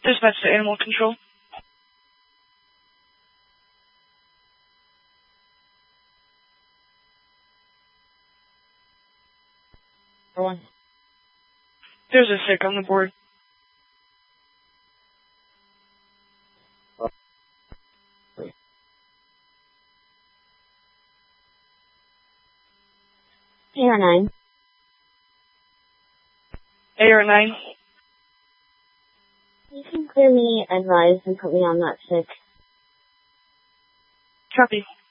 Dispatch to animal control. One. There's a sick on the board. AR9. AR9. You can clearly advise and put me on that sick. Copy.